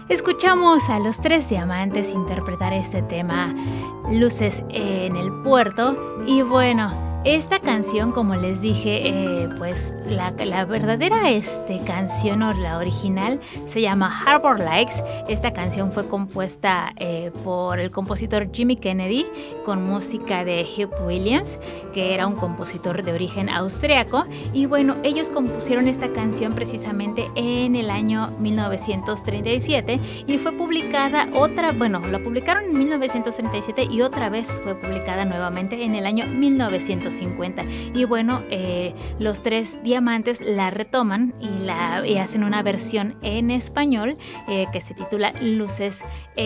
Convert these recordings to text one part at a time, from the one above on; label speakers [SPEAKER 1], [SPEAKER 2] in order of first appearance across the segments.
[SPEAKER 1] Escuchamos a Los Tres Diamantes interpretar este tema, Luces en el Puerto, y bueno, esta canción, como les dije, pues la verdadera canción o la original se llama Harbor Lights. Esta canción fue compuesta por el compositor Jimmy Kennedy con música de Hugh Williams, que era un compositor de origen austriaco. Y bueno, ellos compusieron esta canción precisamente en el año 1937 y fue publicada la publicaron en 1937 y otra vez fue publicada nuevamente en el año 1950. Y bueno, Los Tres Diamantes la retoman y hacen una versión en español que se titula Luces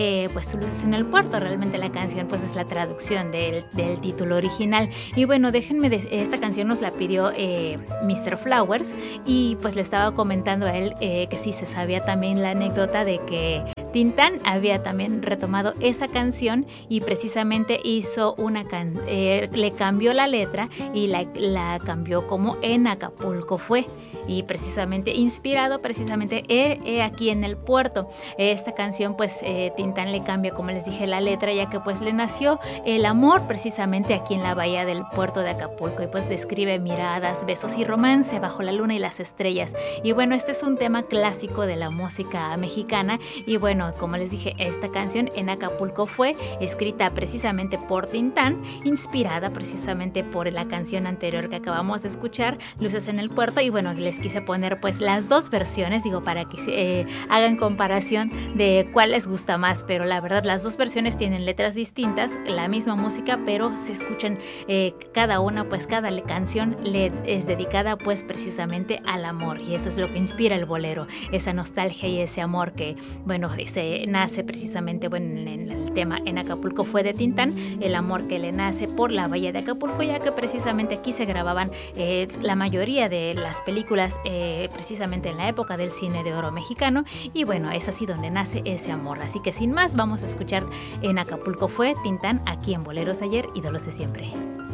[SPEAKER 1] en el Puerto. Realmente la canción pues es la traducción del título original. Y bueno, esta canción nos la pidió Mr. Flowers, y pues le estaba comentando a él que sí se sabía también la anécdota de que Tintán había también retomado esa canción y precisamente hizo le cambió la letra y la cambió como En Acapulco fue, y precisamente inspirado aquí en el puerto. Esta canción pues Tintán le cambia, como les dije, la letra, ya que pues le nació el amor precisamente aquí en la bahía del puerto de Acapulco, y pues describe miradas, besos y romance bajo la luna y las estrellas. Y bueno, este es un tema clásico de la música mexicana. Y bueno, como les dije, esta canción En Acapulco fue escrita precisamente por Tintán, inspirada precisamente por la canción anterior que acabamos de escuchar, Luces en el Puerto. Y bueno, les quise poner pues las dos versiones, para que hagan comparación de cuál les gusta más, pero la verdad las dos versiones tienen letras distintas, la misma música, pero se escuchan cada una, pues cada canción es dedicada pues precisamente al amor, y eso es lo que inspira el bolero, esa nostalgia y ese amor que bueno, se nace precisamente en el tema En Acapulco fue de Tintán, el amor que le nace por la bahía de Acapulco, ya que precisamente aquí se grababan la mayoría de las películas precisamente en la época del cine de oro mexicano. Y bueno, es así donde nace ese amor. Así que sin más, vamos a escuchar En Acapulco fue Tintán aquí en Boleros Ayer, ídolos de siempre.